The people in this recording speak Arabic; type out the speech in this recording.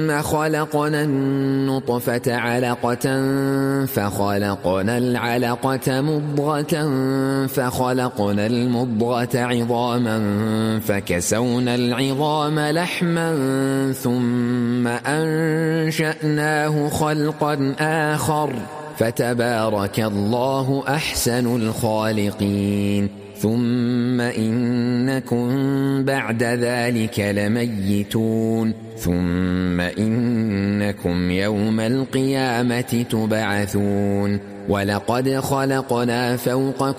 خلقنا النطفة علقة فخلقنا العلقة مضغة فخلقنا المضغة عظاما فكسونا العظام لحما ثم أنشأناه خلقا آخر فتبارك الله أحسن الخالقين. ثم إنكم بعد ذلك لميتون ثم إنكم يوم القيامة تبعثون. ولقد خلقنا فوقكم